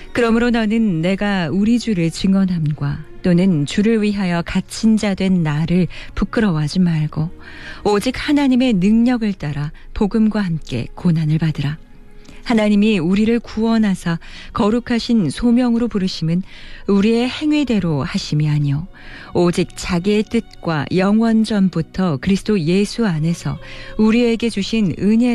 그러므로 너는 내가 우리 주를 증언함과 또는 주를 위하여 갇힌 자 된 나를 부끄러워하지 말고 오직 하나님의 능력을 따라 복음과 함께 고난을 받으라. 하나님이 우리를 구원하사 거룩하신 소명으로 부르심은 우리의 행위대로 하심이 아니요 오직 자기의 뜻과 영원 전부터 그리스도 예수 안에서 우리에게 주신 은혜